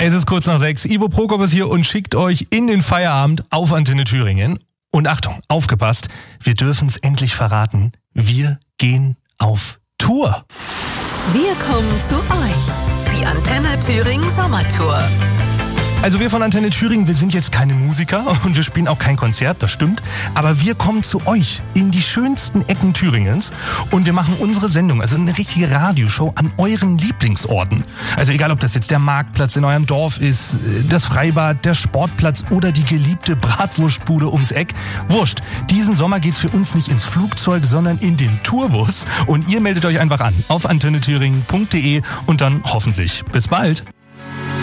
Es ist kurz nach 6. Ivo Prokop ist hier und schickt euch in den Feierabend auf Antenne Thüringen. Und Achtung, aufgepasst, wir dürfen es endlich verraten. Wir gehen auf Tour. Wir kommen zu euch. Die Antenne Thüringen Sommertour. Also wir von Antenne Thüringen, wir sind jetzt keine Musiker und wir spielen auch kein Konzert, das stimmt. Aber wir kommen zu euch in die schönsten Ecken Thüringens und wir machen unsere Sendung, also eine richtige Radioshow an euren Lieblingsorten. Also egal, ob das jetzt der Marktplatz in eurem Dorf ist, das Freibad, der Sportplatz oder die geliebte Bratwurstbude ums Eck. Wurscht, diesen Sommer geht's für uns nicht ins Flugzeug, sondern in den Tourbus. Und ihr meldet euch einfach an auf antennethüringen.de und dann hoffentlich bis bald.